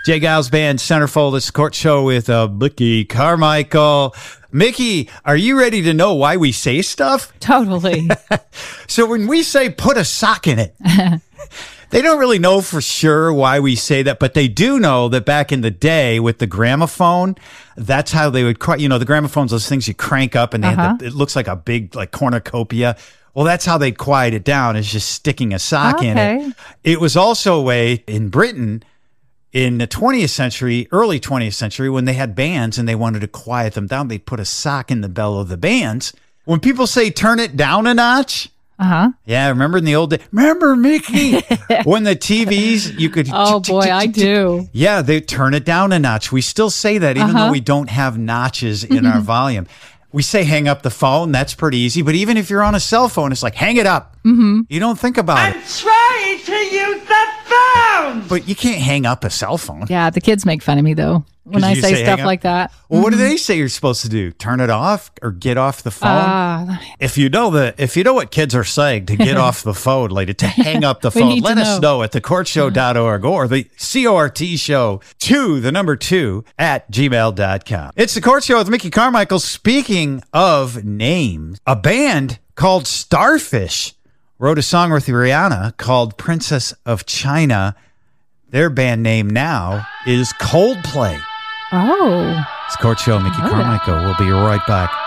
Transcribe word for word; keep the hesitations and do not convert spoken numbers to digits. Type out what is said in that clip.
Jay Giles Band, Centerfold. It's the Court Show with uh, Mickey Carmichael. Mickey, are you ready to know why we say stuff? Totally. So when we say put a sock in it, they don't really know for sure why we say that, but they do know that back in the day with the gramophone, that's how they would, cry. You know, the gramophone's those things you crank up and they uh-huh. had the, it looks like a big like cornucopia. Well, that's how they'd quiet it down, is just sticking a sock okay. in it. It was also a way in Britain in the twentieth century, early twentieth century, when they had bands and they wanted to quiet them down, they'd put a sock in the bell of the bands. When people say turn it down a notch, uh-huh. yeah, remember in the old days? Remember, Mickey? When the T Vs, you could... Oh, boy, I do. Yeah, they turn it down a notch. We still say that, even uh-huh. though we don't have notches in our volume. We say hang up the phone. That's pretty easy. But even if you're on a cell phone, it's like, hang it up. Mm-hmm. You don't think about I'm it. I'm trying to use the phone! But you can't hang up a cell phone. Yeah, the kids make fun of me, though, when I say, say stuff like that. Well, mm-hmm. what do they say you're supposed to do? Turn it off or get off the phone? Uh, if you know the, if you know what kids are saying to get off the phone, later to hang up the phone, let us know. know at the court show dot org or the C O R T show two, the number two, at gmail dot com. It's the Court Show with Mickey Carmichael. Speaking of names, a band called Starfish wrote a song with Rihanna called Princess of China. Their band name now is Coldplay. Oh. It's Court Show, Mickey Oh, Carmichael. yeah. We'll be right back.